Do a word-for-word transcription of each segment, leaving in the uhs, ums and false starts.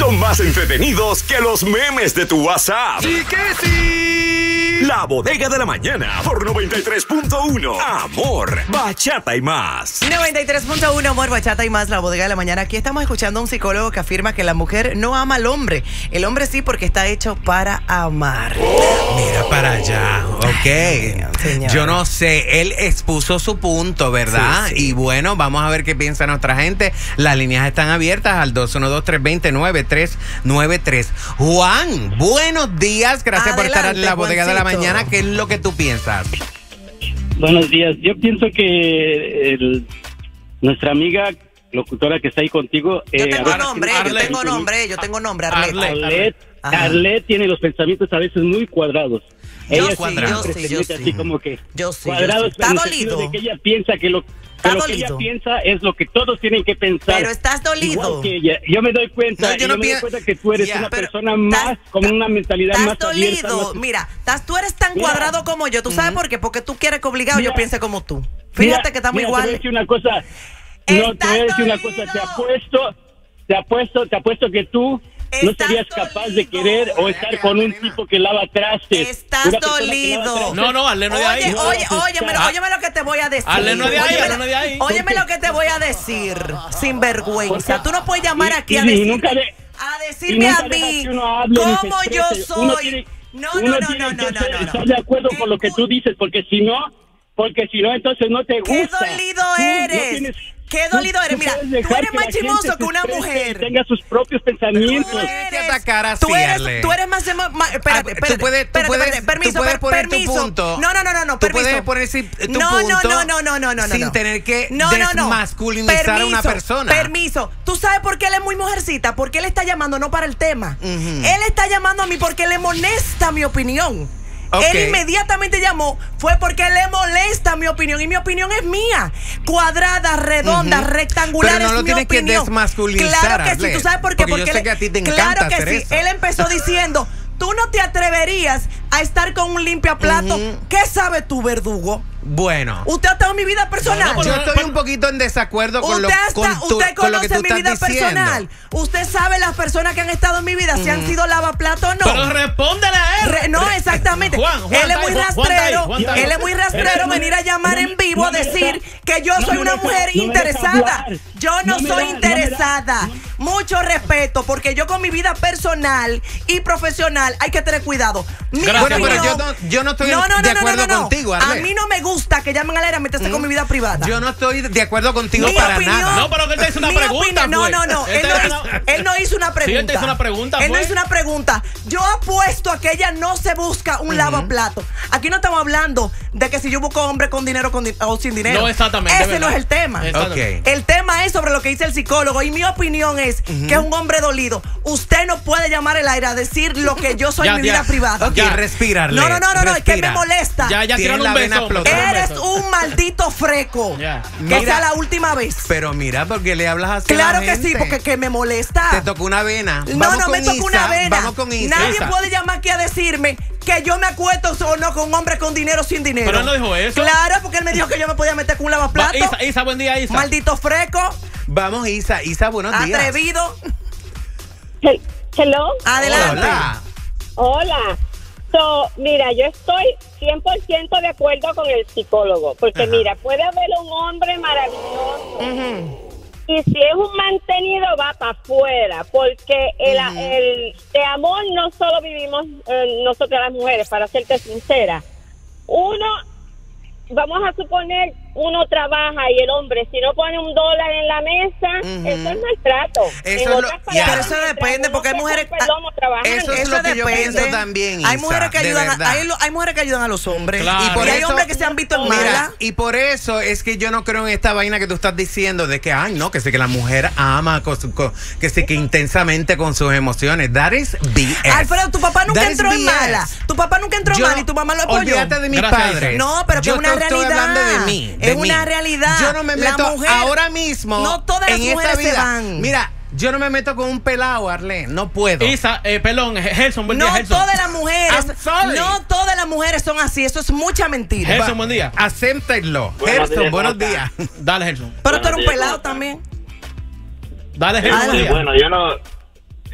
son más entretenidos que los memes de tu WhatsApp. ¡Sí que sí! La Bodega de la Mañana por noventa y tres punto uno. Amor, bachata y más. noventa y tres punto uno, Amor, bachata y más, La Bodega de la Mañana. Aquí estamos escuchando a un psicólogo que afirma que la mujer no ama al hombre. El hombre sí, porque está hecho para amar. Oh. Mira para allá, ok. Señor. Yo no sé, él expuso su punto, ¿verdad? Sí, sí. Y bueno, vamos a ver qué piensa nuestra gente. Las líneas están abiertas al dos uno dos, tres dos cero, nueve tres nueve tres. Juan, buenos días. Gracias Adelante, por estar en La Bodega de la Juancito. Mañana. ¿Qué es lo que tú piensas? Buenos días. Yo pienso que el, nuestra amiga locutora que está ahí contigo... Yo eh, tengo ahora- nombre, yo Arlet. tengo nombre, yo tengo nombre, Arlet. Arlet. Arlet, Ajá. Arlet tiene los pensamientos a veces muy cuadrados. Yo Ella sí, cuadrados. yo siempre sí, se yo mete sí. así como que Yo sí, yo cuadrados, sí. pero en ¿Está el sentido dolido? de que ella piensa que lo, que ¿Está lo que dolido? ella piensa es lo que todos tienen que pensar. Pero estás dolido. Igual que ella. Yo me doy cuenta, No, yo yo no me doy pienso- cuenta que tú eres Ya, una pero persona estás- más, con una mentalidad Estás más abierta. dolido. más- Mira, estás, tú eres tan Mira. cuadrado como yo. ¿Tú sabes por qué? Porque tú quieres que obligado yo Mira. piense como tú. Fíjate Mira, que estamos mira, Te voy a iguales. decir una cosa. No, te voy a decir una cosa. Te apuesto, te apuesto, te apuesto que tú no Estás serías capaz de dolido. querer o estar con un tipo que lava trastes. Estás Una persona que lava dolido. trastes. No, no, Arlet no es de Oye, ahí. oye, óyeme, Ah. óyeme lo que te voy a decir. Arlet no es de ahí, Óyeme Arlet lo- no es de ahí. Óyeme lo que te voy a decir, sin vergüenza. Tú no puedes llamar Y- aquí y- a y decir, nunca de- a y decirme nunca a dejas mí que uno hable ni se cómo yo exprese. Uno soy. tiene- No, uno no, no, tiene no, que no, no, ser- no, estar no. de acuerdo con lo que tú dices, porque si no, porque si no, entonces no te Qué gusta. dolido Tú no eres. tienes- Qué tú- dolido eres. tú Mira, puedes tú dejar eres que más la gente chismoso se que una exprese y mujer. tenga sus propios pensamientos. Tú Tienes que atacar así, tú eres, Arlet. tú eres más, emo- más espérate, Ah, tú espérate, puedes- tú espérate, puedes- espérate, permiso, tú puedes per- poner tu permiso. punto. No, no, no, no, no, Tú permiso. puedes poner si- tu no, punto no, no, no, no, no, no, sin no. tener que No, no, no. desmasculinizar a una persona. Permiso. ¿Tú sabes por qué él es muy mujercita? Porque él está llamando no para el tema. Ujú. Él está llamando a mí porque le molesta mi opinión. Ok. Él inmediatamente llamó, fue porque le molesta mi opinión y mi opinión es mía. Cuadrada, redonda, Ujú. rectangular, Pero no es lo mi tienes que opinión. desmasculinizar, Claro que sí, Arlet, ¿tú sabes por qué? porque yo sé él- que a ti te claro encanta que hacer sí. eso. Él empezó diciendo, tú no te atreverías a estar con un limpiaplato. Ujú. ¿Qué sabe tu verdugo? Bueno, Usted ha estado en mi vida personal. No, no, yo pero- estoy un poquito en desacuerdo con lo, Usted, hasta- con tu- usted con lo que conoce tú mi vida estás diciendo. personal. Usted sabe las personas que han estado en mi vida, si han sido lavaplatos o no. Pero respóndele a él. Re- no, exactamente. Juan, Juan, él es muy Juan, Juan, rastrero. Juan, Juan, Él es muy rastrero venir a llamar en vivo a no me decir deja- que yo no soy me una deja- mujer no me deja interesada. hablar. Yo no, No me soy da- no me da- interesada. Mucho respeto, porque yo con mi vida personal y profesional hay que tener cuidado. Mi Gracias, Bueno, pero opinión- yo no, yo no estoy No, no, no, de no, acuerdo no, no. contigo, A Arlet. mí no me gusta que llamen al aire a meterse con mi vida privada. Yo no estoy de acuerdo contigo Mi para opinión- nada. No, pero que él te hizo una Mi pregunta, opinión- no, pues. no, no. Él Él te no, hizo hizo, una- él no hizo una pregunta. él te hizo una pregunta, Él no pues. hizo una pregunta. Yo apuesto a que ella no se busca un lavaplato. Aquí no estamos hablando de que si yo busco hombre con dinero con di- o sin dinero. No, exactamente, Ese verdad. no es el tema. Exactamente. Ok. El tema es sobre lo que dice el psicólogo y mi opinión es que es un hombre dolido. Usted no puede llamar al aire a decir lo que yo soy Ya, en mi ya. vida privada. Ok, Ya. respira, Arlet, No, no, no, no, no, es que me respira. molesta. Ya, ya, Tienes tiraron la un vena beso. explotando. tiraron un Eres beso. un maldito freco. Ya. Que Mira. sea la última vez. Pero mira, porque le hablas así a Claro la que sí, gente. porque que me molesta. Te tocó una vena. No, Vamos no me con toca Isa, una vena. Vamos con Isa. Nadie Isa. puede llamar aquí a decirme que yo me acuesto o no con hombres con dinero o sin dinero. Pero él no dijo eso. Claro, porque él me dijo que yo me podía meter con un Va, lavaplato. Isa, Isa, buen día, Isa. Maldito freco, Vamos, Isa. Isa, buenos días. atrevido. Hel- Hello. Adelante. Hola. Hola. So, mira, yo estoy cien por ciento de acuerdo con el psicólogo, porque Ajá. mira, puede haber un hombre maravilloso Ujú. y si es un mantenido va para afuera, porque el, el de amor no solo vivimos eh, nosotras las mujeres, para serte sincera. Uno, vamos a suponer, uno trabaja y el hombre, si no pone un dólar en la mesa, Ujú. eso es maltrato. Eso En es lo- otras ya. palabras, Pero eso mientras depende, uno porque hay se mujeres- ocupe el lomo trabajando. Eso es lo que yo pienso también, Hay Isa, mujeres que de ayudan, a, verdad. hay, lo- hay mujeres que ayudan a los hombres. Claro. Y, por Y hay eso- hombres que se han visto en Mira, mala. y por eso es que yo no creo en esta vaina que tú estás diciendo de que, ay, no, que sí que la mujer ama, con su- con- que sí que intensamente con sus emociones. That is B S. Alfredo, tu papá nunca That is entró en B S. mala. Tu papá nunca entró Yo- mal y tu mamá lo apoyó. Olvídate de mis Gracias, padres. No, pero que yo es una te estoy realidad. hablando de mí. de Es una mí. realidad. Yo no me La meto mujer- ahora mismo. no todas las en esta mujeres se vida. van. Mira, yo no me meto con un pelado, Arlene. No puedo. Isa, eh, perdón, Gerson, buen No día, Gerson. todas las mujeres, I'm sorry. no todas las mujeres son así. Eso es mucha mentira. Gerson, buen día. Acéptenlo. Buenos Gerson, días, buenos ¿cómo días. Dale, Gerson. Pero tú eres un Buenos días, pelado ¿cómo están? también. Dale, Gerson, buen Adelante. día. Bueno, yo no...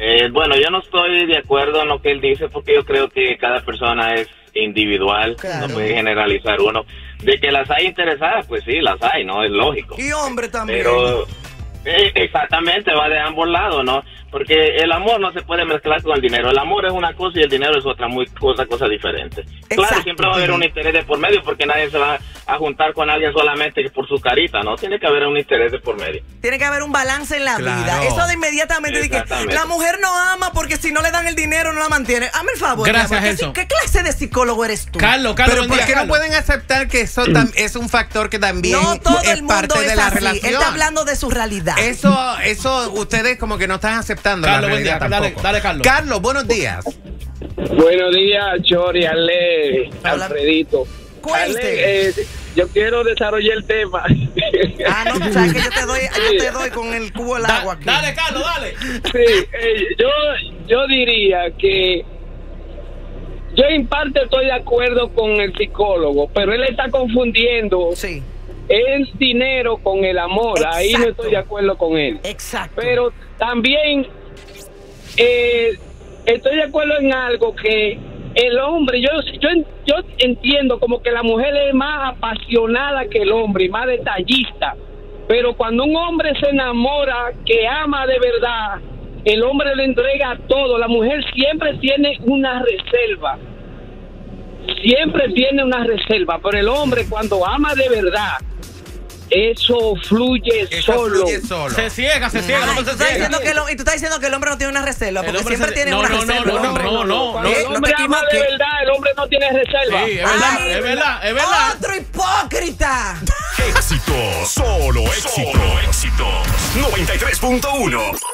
Eh, bueno, yo no estoy de acuerdo en lo que él dice porque yo creo que cada persona es individual, Claro. no puede generalizar uno. De que las hay interesadas, pues sí, las hay, ¿no? Es lógico. Y hombre también. Pero eh, exactamente, va de ambos lados, ¿no? Porque el amor no se puede mezclar con el dinero. El amor es una cosa y el dinero es otra muy cosa, cosa diferente. Claro, Exacto. siempre va a haber un interés de por medio porque nadie se va a juntar con alguien solamente por su carita, ¿no? Tiene que haber un interés de por medio. Tiene que haber un balance en la Claro. vida. Eso de inmediatamente de que Exactamente. la mujer no ama porque si no le dan el dinero no la mantiene. Hazme el favor. mi Gracias, amor, ¿qué, Gelson. ¿Qué clase de psicólogo eres tú? Carlos, Carlos, Pero buen ¿por día, qué no Carlos. pueden aceptar que eso tam- es un factor que también No todo es el mundo parte es de la así. relación? Él está hablando de su realidad. Eso, eso, ustedes como que no están aceptando Carlos, la buen día. realidad Dale, tampoco. dale, Carlos. Carlos, buenos días. Buenos días, Chori, Ale, Hola. Alfredito. Cuente. Ale, eh, yo quiero desarrollar el tema. Ah, no, tú sabes que yo te doy, yo te doy con el cubo del Da- agua aquí. dale, Carlos, dale. Sí, eh, yo, yo diría que yo en parte estoy de acuerdo con el psicólogo, pero él está confundiendo Sí, el dinero con el amor. Ahí no Exacto. estoy de acuerdo con él. exacto. Pero también eh, estoy de acuerdo en algo que el hombre, yo, yo yo entiendo como que la mujer es más apasionada que el hombre y más detallista, pero cuando un hombre se enamora, que ama de verdad, el hombre le entrega todo. La mujer siempre tiene una reserva, siempre tiene una reserva, pero el hombre cuando ama de verdad, eso fluye Eso solo. fluye solo. Se ciega, se ciega, Ay, no tú se estás ciega. diciendo que el, y tú estás diciendo que el hombre no tiene una reserva, El porque hombre siempre se- tiene no, una no, reserva. no, el no, hombre. no, no, Cuando Eh, el no te hombre ama de equivoques. verdad, el hombre no tiene reserva. Sí, es verdad, Ay, es verdad, es verdad. ¡Otro hipócrita! Éxitos, solo éxitos. Solo éxitos. noventa y tres punto uno.